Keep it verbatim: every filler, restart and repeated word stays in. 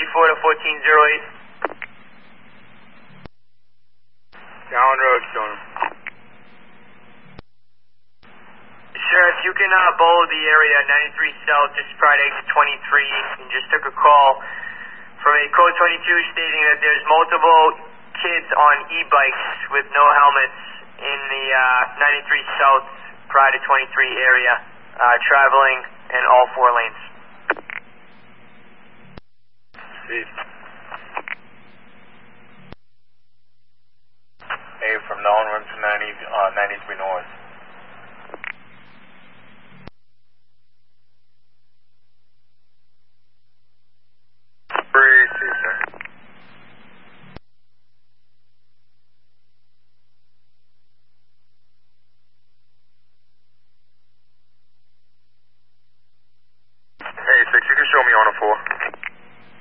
ninety-four to fourteen oh eight. Down road, Stone. Sir, if you can uh, bowl the area ninety-three South, just Pride exit twenty-three, and just took a call from a code twenty-two stating that there's multiple kids on e-bikes with no helmets in the uh, ninety-three South, Pride twenty-three area, uh, traveling in all four lanes. Steve. A from Nolan, run to ninety, uh, ninety-three North. Three, two, sir. Hey, six, you can show me on a four.